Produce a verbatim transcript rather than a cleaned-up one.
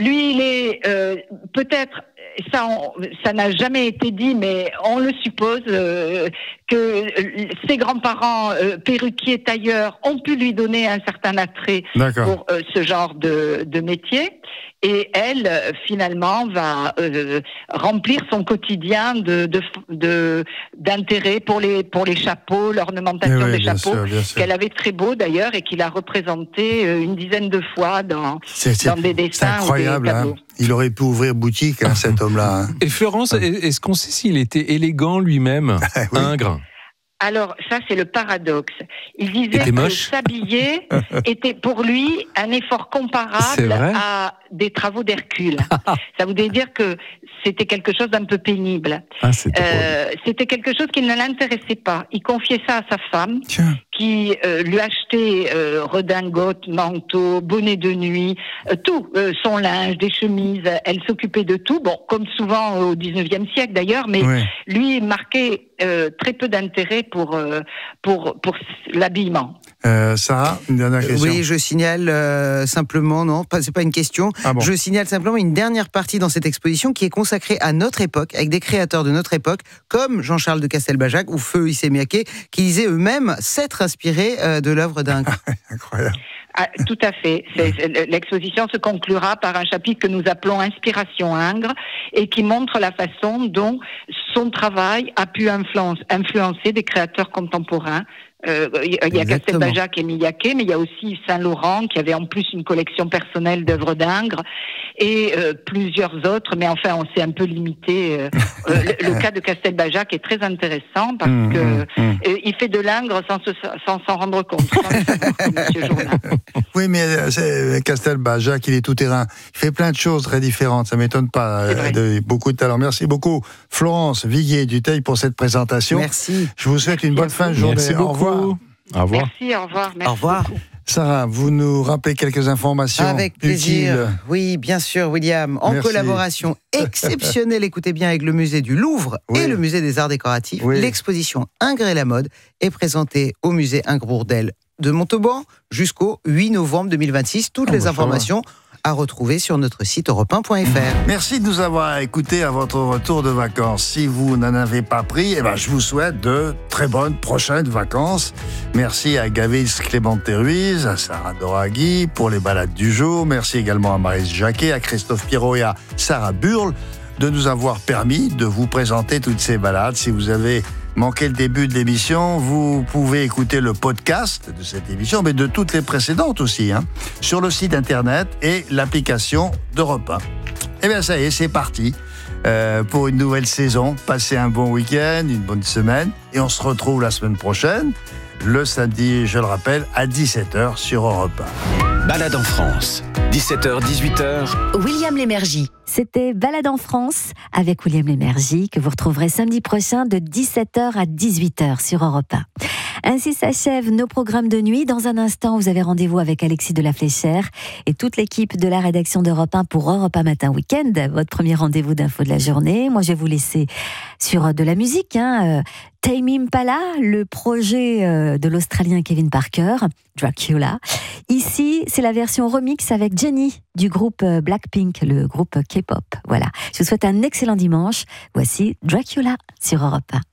Lui, il est euh, peut-être, ça, on, ça n'a jamais été dit, mais on le suppose euh, que ses grands-parents euh, perruquiers, tailleurs, ont pu lui donner un certain attrait D'accord. pour euh, ce genre de, de métier. Et elle, euh, finalement, va euh, remplir son quotidien de, de, de d'intérêt pour les pour les chapeaux, l'ornementation Eh oui, des bien chapeaux, sûr, bien sûr. qu'elle avait très beau d'ailleurs et qu'il a représenté euh, une dizaine de fois dans C'est, c'est, dans des c'est dessins incroyable, ou des hein. tableaux. Il aurait pu ouvrir boutique, hein, cet homme-là. Hein. Et Florence, est-ce qu'on sait s'il était élégant lui-même, Oui. ingre? Alors, ça, c'est le paradoxe. Il disait Était que moche. s'habiller était pour lui un effort C'est comparable vrai à des travaux d'Hercule. Ça voulait dire que c'était quelque chose d'un peu pénible. Ah, c'est drôle. Euh, c'était quelque chose qui ne l'intéressait pas. Il confiait ça à sa femme, Tiens. qui euh, lui achetait euh, redingote, manteau, bonnet de nuit, euh, tout, euh, son linge, des chemises. Elle s'occupait de tout. Bon, comme souvent au dix-neuvième siècle d'ailleurs, mais Oui. lui marquait euh, très peu d'intérêt pour euh, pour pour l'habillement. Euh, Sarah, une dernière question. Oui, je signale euh, simplement, non, pas, c'est pas une question. Ah bon. Je signale simplement une dernière partie dans cette exposition qui est consacrée à notre époque, avec des créateurs de notre époque, comme Jean-Charles de Castelbajac ou Feu Issey-Miyake, qui disaient eux-mêmes s'être inspirés euh, de l'œuvre d'un. Incroyable. Ah, tout à fait. C'est, c'est, l'exposition se conclura par un chapitre que nous appelons Inspiration Ingres et qui montre la façon dont son travail a pu influence, influencer des créateurs contemporains. Euh, il y a Exactement. Castelbajac et Miyake, mais il y a aussi Saint-Laurent qui avait en plus une collection personnelle d'œuvres d'Ingres et euh, plusieurs autres, mais enfin on s'est un peu limité. Euh, euh, le, le cas de Castelbajac est très intéressant parce Mmh, que mmh, mmh. euh, il fait de l'Ingres sans, se, sans s'en rendre compte. Sans le savoir, Monsieur Jourdain. Oui, mais euh, c'est, Castelbajac, il est tout terrain. Il fait plein de choses très différentes. Ça m'étonne pas. C'est vrai. De, beaucoup de talent. Merci beaucoup, Florence Viguier-Dutheil, pour cette présentation. Merci. Je vous souhaite une bonne fin de journée. Merci Au beaucoup. revoir. Au revoir. Merci, au revoir. Merci Au revoir. beaucoup. Sarah, vous nous rappelez quelques informations Avec plaisir. utiles. Oui, bien sûr, William. En Merci. collaboration exceptionnelle, écoutez bien, avec le musée du Louvre Oui. et le musée des Arts Décoratifs, Oui. l'exposition Ingres et la mode est présentée au musée Ingres-Bourdelle de Montauban jusqu'au huit novembre deux mille vingt-six. Toutes Ah, les bah, ça informations à retrouver sur notre site europe un point f r. Merci de nous avoir écoutés à votre retour de vacances. Si vous n'en avez pas pris, eh ben, je vous souhaite de très bonnes prochaines vacances. Merci à Gavin Clément-Ruiz, à Sarah Doraghi pour les balades du jour. Merci également à Maryse Jacquet, à Christophe Pierrot et à Sarah Burle de nous avoir permis de vous présenter toutes ces balades. Si vous avez manqué le début de l'émission, vous pouvez écouter le podcast de cette émission, mais de toutes les précédentes aussi, hein, sur le site internet et l'application d'Europe un. Eh bien, ça y est, c'est parti euh, pour une nouvelle saison. Passez un bon week-end, une bonne semaine, et on se retrouve la semaine prochaine, le samedi, je le rappelle, à dix-sept heures sur Europe un. Balade en France, dix-sept heures dix-huit heures. William Lémergie. C'était Balade en France avec William Lémergie que vous retrouverez samedi prochain de dix-sept heures à dix-huit heures sur Europe un. Ainsi s'achèvent nos programmes de nuit. Dans un instant, vous avez rendez-vous avec Alexis de la Fléchère et toute l'équipe de la rédaction d'Europe un pour Europe un Matin Week-end, votre premier rendez-vous d'info de la journée. Moi, je vais vous laisser sur de la musique. Hein. Euh, Tame Impala, le projet euh, de l'Australien Kevin Parker, Dracula. Ici, c'est la version remix avec Jennie du groupe euh, Blackpink, le groupe K-pop. Voilà. Je vous souhaite un excellent dimanche. Voici Dracula sur Europe un.